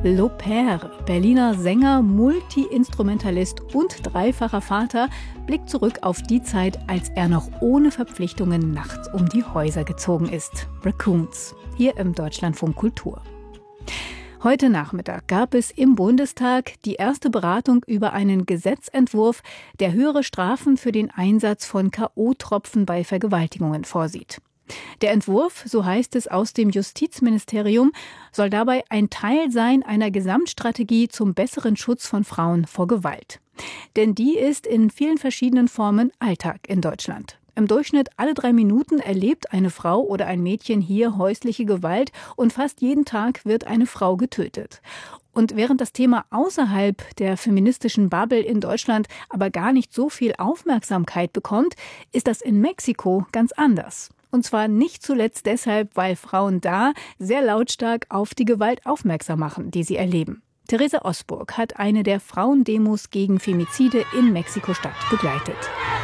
Le Père, Berliner Sänger, Multi-Instrumentalist und dreifacher Vater, blickt zurück auf die Zeit, als er noch ohne Verpflichtungen nachts um die Häuser gezogen ist. Raccoons, hier im Deutschlandfunk Kultur. Heute Nachmittag gab es im Bundestag die erste Beratung über einen Gesetzentwurf, der höhere Strafen für den Einsatz von K.O.-Tropfen bei Vergewaltigungen vorsieht. Der Entwurf, so heißt es aus dem Justizministerium, soll dabei ein Teil sein einer Gesamtstrategie zum besseren Schutz von Frauen vor Gewalt. Denn die ist in vielen verschiedenen Formen Alltag in Deutschland. Im Durchschnitt alle 3 Minuten erlebt eine Frau oder ein Mädchen hier häusliche Gewalt und fast jeden Tag wird eine Frau getötet. Und während das Thema außerhalb der feministischen Bubble in Deutschland aber gar nicht so viel Aufmerksamkeit bekommt, ist das in Mexiko ganz anders. Und zwar nicht zuletzt deshalb, weil Frauen da sehr lautstark auf die Gewalt aufmerksam machen, die sie erleben. Theresa Osburg hat eine der Frauendemos gegen Femizide in Mexiko-Stadt begleitet.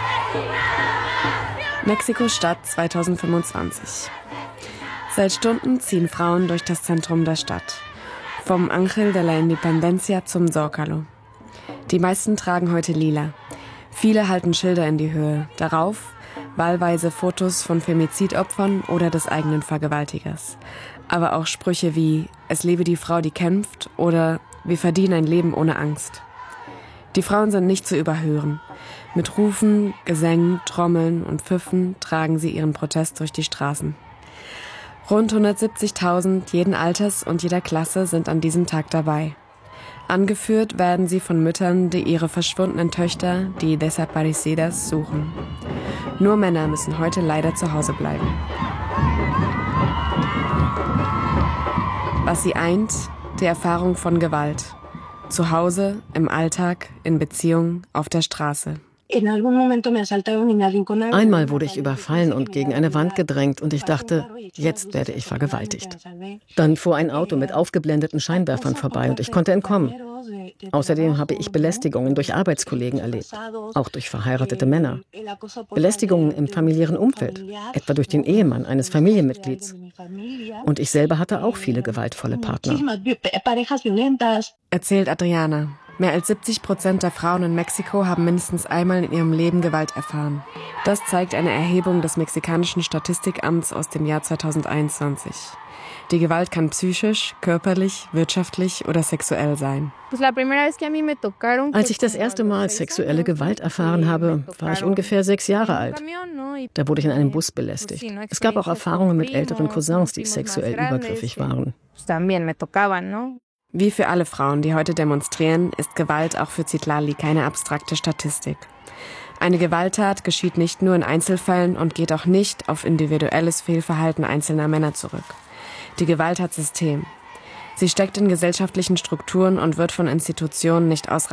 Mexiko-Stadt 2025. Seit Stunden ziehen Frauen durch das Zentrum der Stadt. Vom Ángel de la Independencia zum Zócalo. Die meisten tragen heute lila. Viele halten Schilder in die Höhe. Darauf wahlweise Fotos von Femizidopfern oder des eigenen Vergewaltigers. Aber auch Sprüche wie „Es lebe die Frau, die kämpft" oder „Wir verdienen ein Leben ohne Angst". Die Frauen sind nicht zu überhören. Mit Rufen, Gesängen, Trommeln und Pfiffen tragen sie ihren Protest durch die Straßen. Rund 170.000 jeden Alters und jeder Klasse sind an diesem Tag dabei. Angeführt werden sie von Müttern, die ihre verschwundenen Töchter, die Desaparecidas, suchen. Nur Männer müssen heute leider zu Hause bleiben. Was sie eint, die Erfahrung von Gewalt. Zu Hause, im Alltag, in Beziehungen, auf der Straße. Einmal wurde ich überfallen und gegen eine Wand gedrängt und ich dachte, jetzt werde ich vergewaltigt. Dann fuhr ein Auto mit aufgeblendeten Scheinwerfern vorbei und ich konnte entkommen. Außerdem habe ich Belästigungen durch Arbeitskollegen erlebt, auch durch verheiratete Männer. Belästigungen im familiären Umfeld, etwa durch den Ehemann eines Familienmitglieds. Und ich selber hatte auch viele gewaltvolle Partner. Erzählt Adriana. Mehr als 70% der Frauen in Mexiko haben mindestens einmal in ihrem Leben Gewalt erfahren. Das zeigt eine Erhebung des mexikanischen Statistikamts aus dem Jahr 2021. Die Gewalt kann psychisch, körperlich, wirtschaftlich oder sexuell sein. Als ich das erste Mal sexuelle Gewalt erfahren habe, war ich ungefähr 6 Jahre alt. Da wurde ich in einem Bus belästigt. Es gab auch Erfahrungen mit älteren Cousins, die sexuell übergriffig waren. Wie für alle Frauen, die heute demonstrieren, ist Gewalt auch für Citlali keine abstrakte Statistik. Eine Gewalttat geschieht nicht nur in Einzelfällen und geht auch nicht auf individuelles Fehlverhalten einzelner Männer zurück. Die Gewalt hat System. Sie steckt in gesellschaftlichen Strukturen und wird von Institutionen nicht ausreichend